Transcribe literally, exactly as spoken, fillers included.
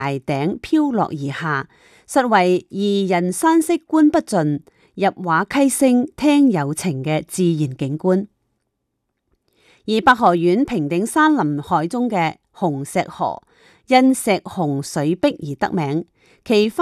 頂飄落而下，實為宜人山色觀不盡，入畫溪聲聽有情嘅自然景觀。而白河縣平頂山林海中嘅紅石河，因石紅水碧而得名，其